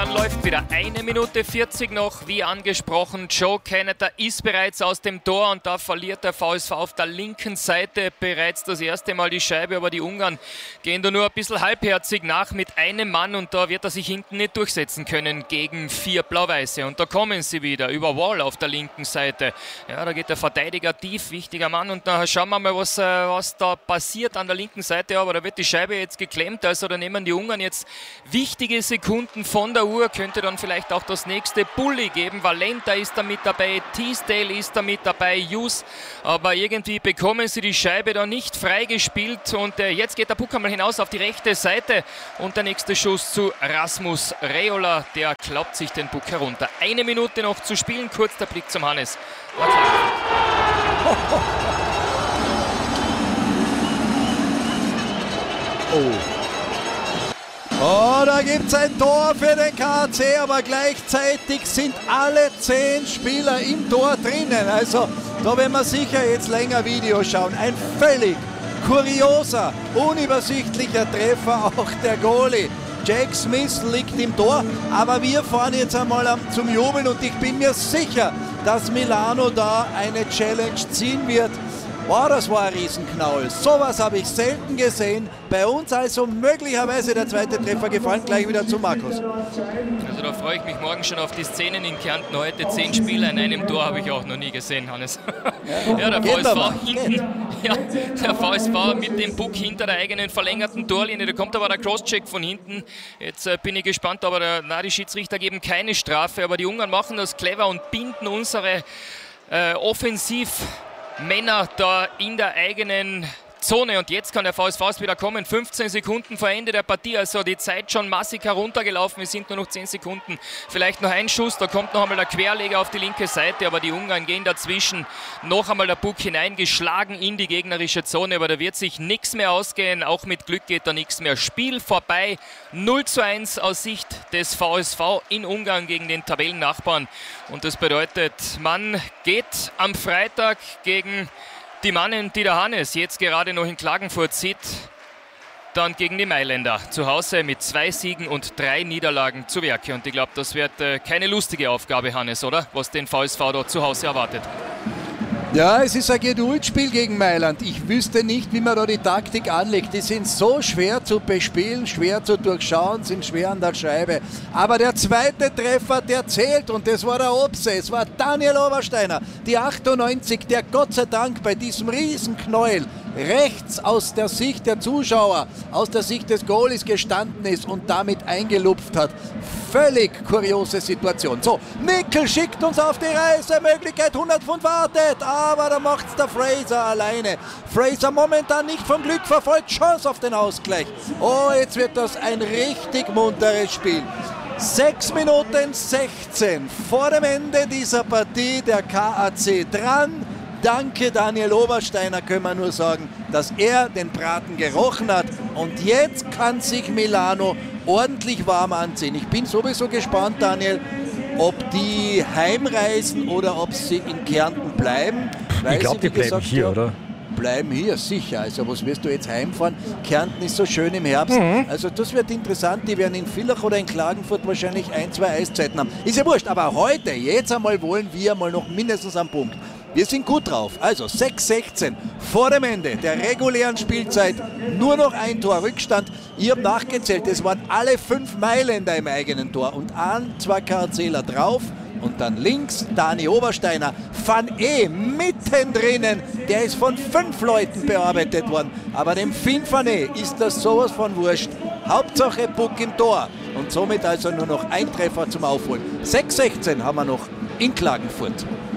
Ungarn läuft wieder. 1 Minute 40 noch, wie angesprochen. Joe Canada ist bereits aus dem Tor und da verliert der VSV auf der linken Seite bereits das erste Mal die Scheibe. Aber die Ungarn gehen da nur ein bisschen halbherzig nach mit einem Mann und da wird er sich hinten nicht durchsetzen können gegen 4 Blau-Weiße. Und da kommen sie wieder über Wall auf der linken Seite. Ja, da geht der Verteidiger tief, wichtiger Mann. Und da schauen wir mal, was da passiert an der linken Seite. Aber da wird die Scheibe jetzt geklemmt, also da nehmen die Ungarn jetzt wichtige Sekunden von der Uhr, könnte dann vielleicht auch das nächste Bulli geben. Valenta ist da mit dabei, Teasdale ist da mit dabei, Hughes, aber irgendwie bekommen sie die Scheibe da nicht freigespielt und jetzt geht der Puck einmal hinaus auf die rechte Seite und der nächste Schuss zu Rasmus Reola, der klappt sich den Puck herunter. 1 Minute noch zu spielen, kurz der Blick zum Hannes. Oh, da gibt es ein Tor für den KAC, aber gleichzeitig sind alle 10 Spieler im Tor drinnen. Also da werden wir sicher jetzt länger Video schauen. Ein völlig kurioser, unübersichtlicher Treffer, auch der Goalie. Jack Smith liegt im Tor, aber wir fahren jetzt einmal zum Jubeln und ich bin mir sicher, dass Milano da eine Challenge ziehen wird. Wow, das war ein Riesenknall. Sowas habe ich selten gesehen. Bei uns also möglicherweise der zweite Treffer gefallen. Gleich wieder zu Markus. Also da freue ich mich morgen schon auf die Szenen in Kärnten. Heute 10 Spieler in einem Tor habe ich auch noch nie gesehen, Hannes. Ja, der VSV hinten. Ja, der VSV mit dem Puck hinter der eigenen verlängerten Torlinie. Da kommt aber der Crosscheck von hinten. Jetzt bin ich gespannt, aber die Schiedsrichter geben keine Strafe. Aber die Ungarn machen das clever und binden unsere Offensivmänner da in der eigenen Zone und jetzt kann der VSV wieder kommen. 15 Sekunden vor Ende der Partie, also die Zeit schon massig heruntergelaufen. Es sind nur noch 10 Sekunden. Vielleicht noch ein Schuss, da kommt noch einmal der Querleger auf die linke Seite, aber die Ungarn gehen dazwischen. Noch einmal der Puck hineingeschlagen in die gegnerische Zone, aber da wird sich nichts mehr ausgehen. Auch mit Glück geht da nichts mehr. Spiel vorbei. 0:1 aus Sicht des VSV in Ungarn gegen den Tabellennachbarn. Und das bedeutet, man geht am Freitag gegen die Mannen, die der Hannes jetzt gerade noch in Klagenfurt sieht, dann gegen die Mailänder zu Hause mit 2 Siegen und 3 Niederlagen zu Werke. Und ich glaube, das wird keine lustige Aufgabe, Hannes, oder? Was den VSV dort zu Hause erwartet. Ja, es ist ein Geduldsspiel gegen Mailand. Ich wüsste nicht, wie man da die Taktik anlegt. Die sind so schwer zu bespielen, schwer zu durchschauen, sind schwer an der Scheibe. Aber der zweite Treffer, der zählt und das war der Obse. Es war Daniel Obersteiner, die 98, der Gott sei Dank bei diesem Riesenknäuel rechts aus der Sicht der Zuschauer, aus der Sicht des Goalies gestanden ist und damit eingelupft hat. Völlig kuriose Situation. So, Nickel schickt uns auf die Reise, Möglichkeit 100 Pfund wartet, aber da macht's der Fraser alleine. Fraser momentan nicht vom Glück verfolgt, Chance auf den Ausgleich. Oh, jetzt wird das ein richtig munteres Spiel. 6 Minuten 16 vor dem Ende dieser Partie, der KAC dran. Danke Daniel Obersteiner, können wir nur sagen, dass er den Braten gerochen hat. Und jetzt kann sich Milano ordentlich warm anziehen. Ich bin sowieso gespannt, Daniel, ob die heimreisen oder ob sie in Kärnten bleiben. Ich glaube, die bleiben hier, oder? Bleiben hier, sicher. Also was wirst du jetzt heimfahren? Kärnten ist so schön im Herbst. Also das wird interessant. Die werden in Villach oder in Klagenfurt wahrscheinlich 1, 2 Eiszeiten haben. Ist ja wurscht, aber heute, jetzt einmal wollen wir mal noch mindestens am Punkt. Wir sind gut drauf. Also 6:16 vor dem Ende der regulären Spielzeit. Nur noch ein Tor Rückstand. Ich habe nachgezählt, es waren alle 5 Mailänder im eigenen Tor und 2 KACler drauf. Und dann links Dani Obersteiner, Van E mitten drinnen, der ist von 5 Leuten bearbeitet worden. Aber dem Finn Van E ist das sowas von wurscht. Hauptsache Puck im Tor. Und somit also nur noch ein Treffer zum Aufholen. 6:16 haben wir noch in Klagenfurt.